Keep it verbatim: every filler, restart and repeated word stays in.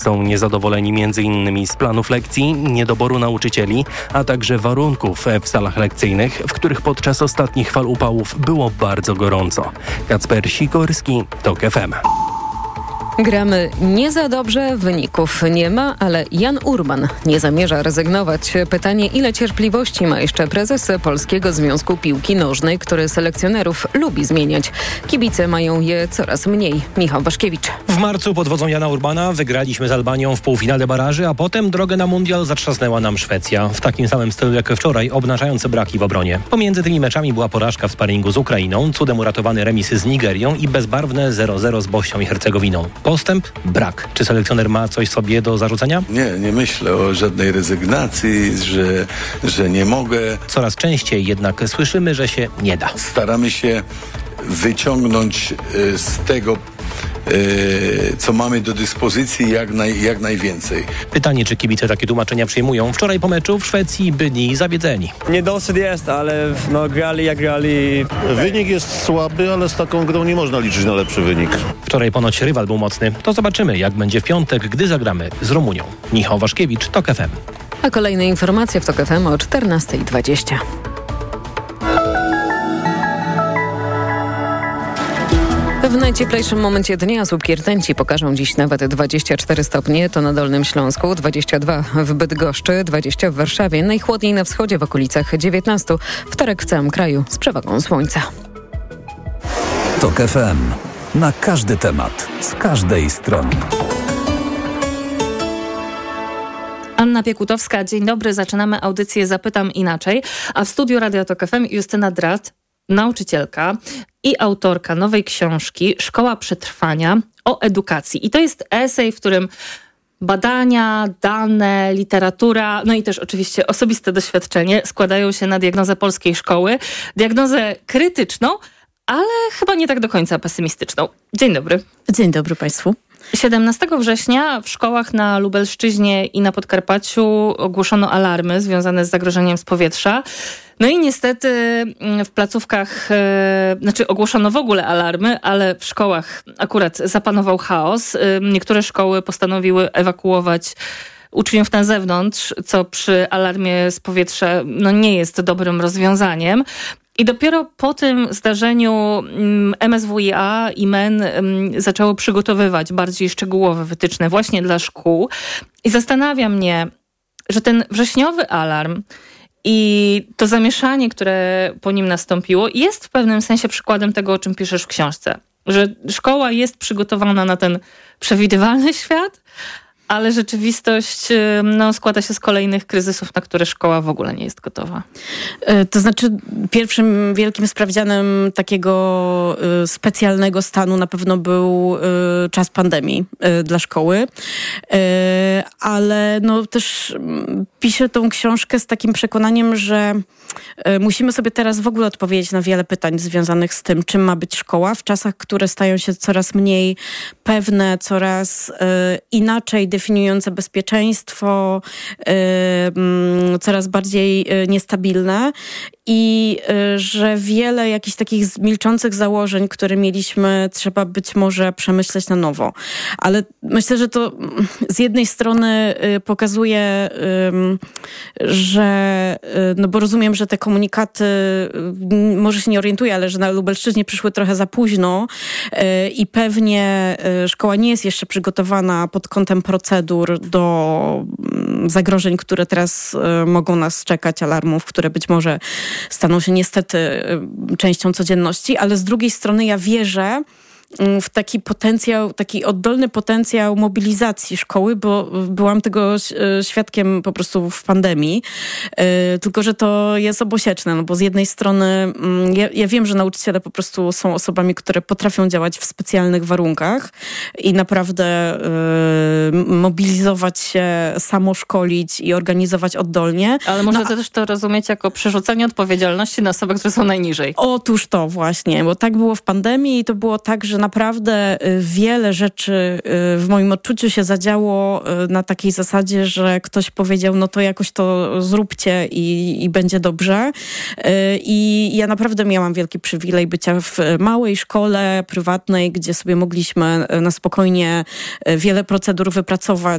Są niezadowoleni m in z planów lekcji, niedoboru nauczycieli, a także warunków w salach lekcyjnych, w których podczas ostatnich fal upałów było bardzo gorąco. Kacper Sikorski, TOK F M. Gramy nie za dobrze, wyników nie ma, ale Jan Urban nie zamierza rezygnować. Pytanie, ile cierpliwości ma jeszcze prezes Polskiego Związku Piłki Nożnej, który selekcjonerów lubi zmieniać. Kibice mają je coraz mniej. Michał Waszkiewicz. W marcu pod wodzą Jana Urbana wygraliśmy z Albanią w półfinale baraży, a potem drogę na mundial zatrzasnęła nam Szwecja. W takim samym stylu jak wczoraj, obnażające braki w obronie. Pomiędzy tymi meczami była porażka w sparingu z Ukrainą, cudem uratowany remis z Nigerią i bezbarwne zero zero z Bośnią i Hercegowiną. Postęp? Brak. Czy selekcjoner ma coś sobie do zarzucenia? Nie, nie myślę o żadnej rezygnacji, że, że nie mogę. Coraz częściej jednak słyszymy, że się nie da. Staramy się wyciągnąć y, z tego, y, co mamy do dyspozycji, jak, naj, jak najwięcej. Pytanie, czy kibice takie tłumaczenia przyjmują? Wczoraj po meczu w Szwecji byli zawiedzeni. Niedosyt jest, ale no, grali jak grali. Wynik jest słaby, ale z taką grą nie można liczyć na lepszy wynik. Wczoraj ponoć rywal był mocny. To zobaczymy, jak będzie w piątek, gdy zagramy z Rumunią. Michał Waszkiewicz, TOK F M. A kolejne informacje w TOK F M o czternasta dwadzieścia. W najcieplejszym momencie dnia słupki rtęci pokażą dziś nawet dwadzieścia cztery stopnie, to na Dolnym Śląsku, dwadzieścia dwa w Bydgoszczy, dwadzieścia w Warszawie, najchłodniej na wschodzie w okolicach dziewiętnaście. Wtorek w całym kraju z przewagą słońca. TOK F M. Na każdy temat, z każdej strony. Anna Piekutowska, dzień dobry. Zaczynamy audycję Zapytam Inaczej, a w studiu Radia TOK F M Justyna Drat, nauczycielka i autorka nowej książki Szkoła Przetrwania o edukacji. I to jest esej, w którym badania, dane, literatura, no i też oczywiście osobiste doświadczenie składają się na diagnozę polskiej szkoły. Diagnozę krytyczną, ale chyba nie tak do końca pesymistyczną. Dzień dobry. Dzień dobry Państwu. siedemnastego września w szkołach na Lubelszczyźnie i na Podkarpaciu ogłoszono alarmy związane z zagrożeniem z powietrza. No i niestety w placówkach, e, znaczy ogłoszono w ogóle alarmy, ale w szkołach akurat zapanował chaos. E, niektóre szkoły postanowiły ewakuować uczniów na zewnątrz, co przy alarmie z powietrza no, nie jest dobrym rozwiązaniem. I dopiero po tym zdarzeniu M S W i A i M E N zaczęło przygotowywać bardziej szczegółowe wytyczne właśnie dla szkół. I zastanawia mnie, że ten wrześniowy alarm i to zamieszanie, które po nim nastąpiło, jest w pewnym sensie przykładem tego, o czym piszesz w książce. Że szkoła jest przygotowana na ten przewidywalny świat, ale rzeczywistość no, składa się z kolejnych kryzysów, na które szkoła w ogóle nie jest gotowa. To znaczy pierwszym wielkim sprawdzianem takiego y, specjalnego stanu na pewno był y, czas pandemii y, dla szkoły, y, ale no, też y, piszę tą książkę z takim przekonaniem, że y, musimy sobie teraz w ogóle odpowiedzieć na wiele pytań związanych z tym, czym ma być szkoła w czasach, które stają się coraz mniej pewne, coraz y, inaczej definiujące bezpieczeństwo, y, coraz bardziej y, niestabilne i y, że wiele jakichś takich milczących założeń, które mieliśmy, trzeba być może przemyśleć na nowo. Ale myślę, że to z jednej strony y, pokazuje, y, że, y, no bo rozumiem, że te komunikaty, y, może się nie orientuję, ale że na Lubelszczyźnie przyszły trochę za późno y, i pewnie y, szkoła nie jest jeszcze przygotowana pod kątem procedur do y, zagrożeń, które teraz y, mogą nas czekać, alarmów, które być może staną się niestety y, częścią codzienności, ale z drugiej strony ja wierzę w taki potencjał, taki oddolny potencjał mobilizacji szkoły, bo byłam tego świadkiem po prostu w pandemii. Tylko że to jest obosieczne, no bo z jednej strony ja, ja wiem, że nauczyciele po prostu są osobami, które potrafią działać w specjalnych warunkach i naprawdę y, mobilizować się, samoszkolić i organizować oddolnie. Ale można no, też to rozumieć jako przerzucenie odpowiedzialności na osoby, które są najniżej. Otóż to właśnie, bo tak było w pandemii i to było tak, że naprawdę wiele rzeczy w moim odczuciu się zadziało na takiej zasadzie, że ktoś powiedział, no to jakoś to zróbcie i, i będzie dobrze. I ja naprawdę miałam wielki przywilej bycia w małej szkole prywatnej, gdzie sobie mogliśmy na spokojnie wiele procedur wypracować,